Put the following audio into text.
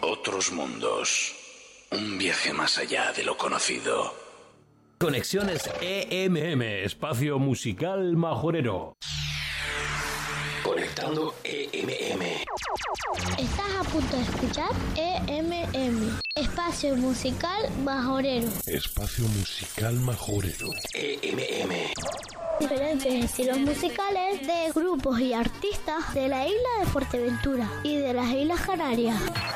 Otros mundos. Un viaje más allá de lo conocido. Conexiones EMM, espacio musical majorero. Conectando EMM. Estás a punto de escuchar EMM, espacio musical majorero. Espacio musical majorero. EMM. Diferentes estilos musicales de grupos y artistas de la isla de Fuerteventura y de las Islas Canarias.